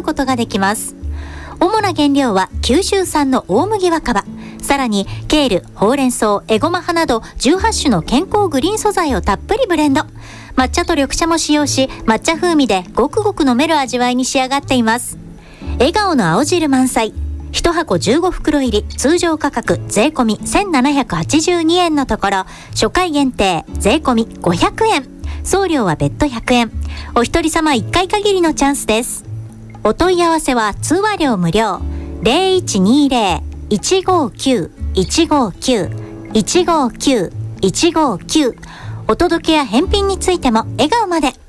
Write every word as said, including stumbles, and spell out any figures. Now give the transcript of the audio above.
うことができます。主な原料は九州産の大麦若葉、さらにケール、ほうれん草、エゴマ葉などじゅうはち種の健康グリーン素材をたっぷりブレンド。抹茶と緑茶も使用し、抹茶風味でごくごく飲める味わいに仕上がっています。笑顔の青汁満載、いち箱じゅうご袋入り、通常価格税込みせんななひゃくはちじゅうにえんのところ、初回限定税込みごひゃくえん、送料は別途ひゃくえん、お一人様いっかい限りのチャンスです。お問い合わせは通話料無料 ゼロいちにゼロ いちごきゅう いちごきゅう いちごきゅう いちごきゅう、お届けや返品についても笑顔まで。